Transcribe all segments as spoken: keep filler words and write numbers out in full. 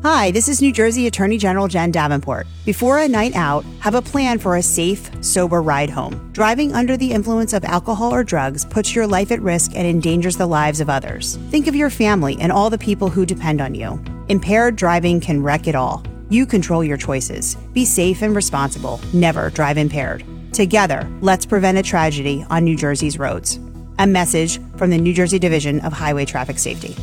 Hi, this is New Jersey Attorney General Jen Davenport. Before a night out, have a plan for a safe, sober ride home. Driving under the influence of alcohol or drugs puts your life at risk and endangers the lives of others. Think of your family and all the people who depend on you. Impaired driving can wreck it all. You control your choices. Be safe and responsible. Never drive impaired. Together, let's prevent a tragedy on New Jersey's roads. A message from the New Jersey Division of Highway Traffic Safety.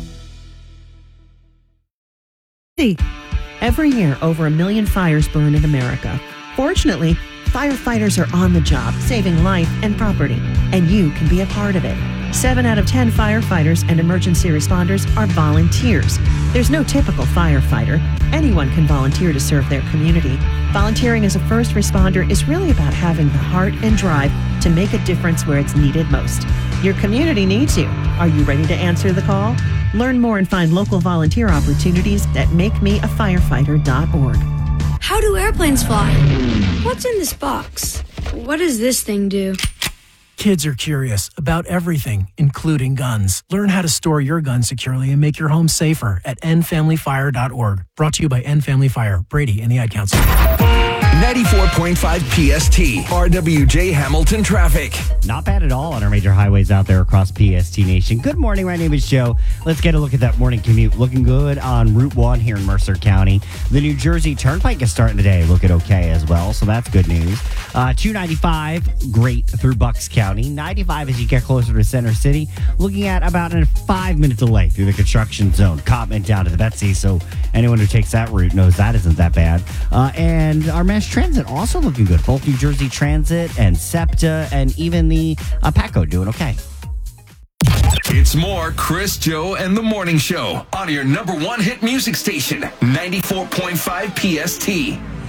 Every year, over a million fires burn in America. Fortunately, firefighters are on the job, saving life and property, and you can be a part of it. Seven out of ten firefighters and emergency responders are volunteers. There's no typical firefighter. Anyone can volunteer to serve their community. Volunteering as a first responder is really about having the heart and drive to make a difference where it's needed most. Your community needs you. Are you ready to answer the call? Learn more and find local volunteer opportunities at make me a firefighter dot org. How do airplanes fly? What's in this box? What does this thing do? Kids are curious about everything, including guns. Learn how to store your gun securely and make your home safer at end family fire dot org. Brought to you by End Family Fire, Brady, and the Ad Council. ninety-four point five P S T, R W J Hamilton traffic. Not bad at all on our major highways out there across P S T Nation. Good morning, my name is Joe. Let's get a look at that morning commute. Looking good on Route one here in Mercer County. The New Jersey Turnpike is starting today, looking okay as well, so that's good news. Uh, two ninety-five, great through Bucks County. ninety-five as you get closer to Center City, looking at about a five-minute delay through the construction zone. Cottman down to the Betsy, so anyone who takes that route knows that isn't that bad. Uh, and our mass transit also looking good. Both New Jersey Transit and SEPTA and even the uh, PATCO doing okay. It's more Chris, Joe, and the Morning Show on your number one hit music station, ninety-four point five P S T.